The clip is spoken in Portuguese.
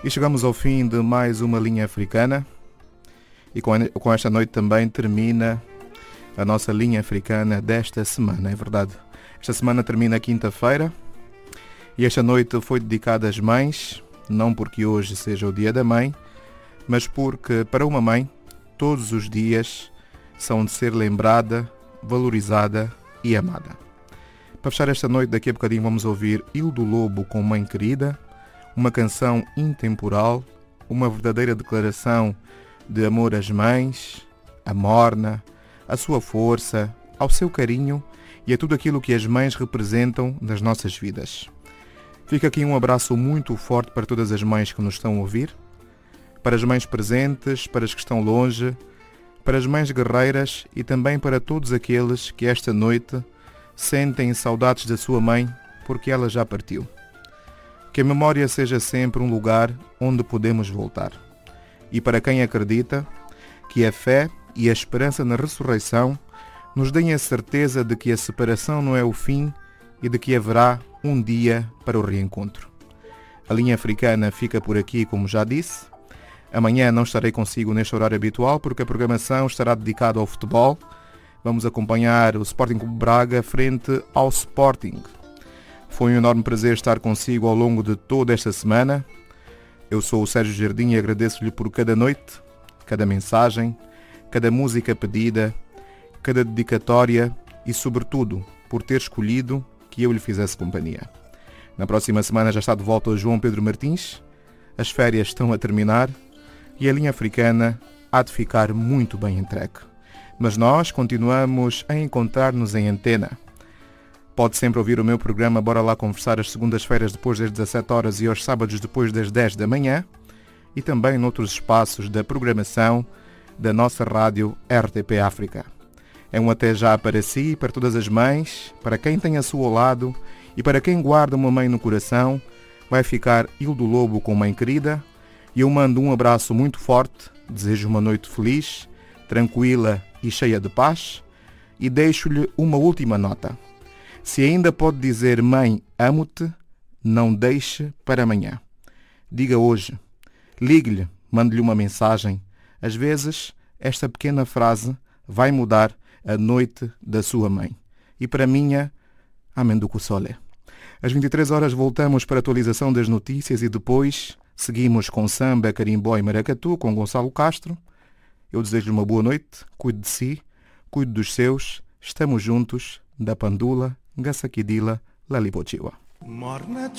E chegamos ao fim de mais uma linha africana e com esta noite também termina a nossa linha africana desta semana, é verdade. Esta semana termina quinta-feira e esta noite foi dedicada às mães, não porque hoje seja o dia da mãe, mas porque para uma mãe todos os dias são de ser lembrada, valorizada e amada. Para fechar esta noite, daqui a bocadinho vamos ouvir Hildo Lobo com Mãe Querida, uma canção intemporal, uma verdadeira declaração de amor às mães, à morna, à sua força, ao seu carinho e a tudo aquilo que as mães representam nas nossas vidas. Fica aqui um abraço muito forte para todas as mães que nos estão a ouvir, para as mães presentes, para as que estão longe, para as mães guerreiras e também para todos aqueles que esta noite sentem saudades da sua mãe porque ela já partiu. Que a memória seja sempre um lugar onde podemos voltar. E para quem acredita, que a fé e a esperança na ressurreição nos deem a certeza de que a separação não é o fim e de que haverá um dia para o reencontro. A linha africana fica por aqui, como já disse. Amanhã não estarei consigo neste horário habitual porque a programação estará dedicada ao futebol. Vamos acompanhar o Sporting Clube Braga frente ao Sporting. Foi um enorme prazer estar consigo ao longo de toda esta semana. Eu sou o Sérgio Jardim e agradeço-lhe por cada noite, cada mensagem, cada música pedida, cada dedicatória e, sobretudo, por ter escolhido que eu lhe fizesse companhia. Na próxima semana já está de volta o João Pedro Martins. As férias estão a terminar e a linha africana há de ficar muito bem entregue. Mas nós continuamos a encontrar-nos em antena. Pode sempre ouvir o meu programa Bora Lá Conversar às segundas-feiras depois das 17 horas e aos sábados depois das 10 da manhã e também noutros espaços da programação da nossa rádio RTP África. É um até já para si e para todas as mães, para quem tem a sua ao lado e para quem guarda uma mãe no coração. Vai ficar Hildo Lobo com Mãe Querida e eu mando um abraço muito forte, desejo uma noite feliz, tranquila e cheia de paz e deixo-lhe uma última nota. Se ainda pode dizer mãe, amo-te, não deixe para amanhã. Diga hoje, ligue-lhe, mande-lhe uma mensagem. Às vezes, esta pequena frase vai mudar a noite da sua mãe. E para a minha, amenduco sole. Às 23 horas voltamos para a atualização das notícias e depois seguimos com samba, carimbó e maracatu com Gonçalo Castro. Eu desejo-lhe uma boa noite, cuide de si, cuide dos seus, estamos juntos, da Pandula, Gassakidila, Lalipochiwa.